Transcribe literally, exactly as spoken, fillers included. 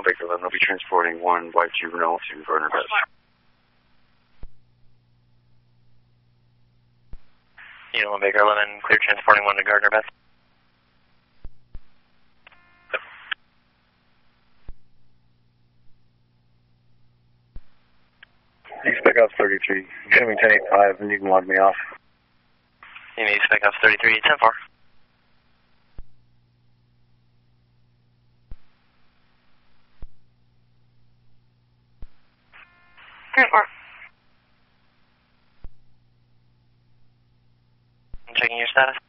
Baker eleven, I'll be transporting one white juvenile to Gardner Best. Unit one Baker eleven, clear transporting one to Gardner Best. Spec Ops thirty-three, give me ten eighty-five and you can log me off. You need Spec Ops thirty-three, ten four. ten four. I'm checking your status.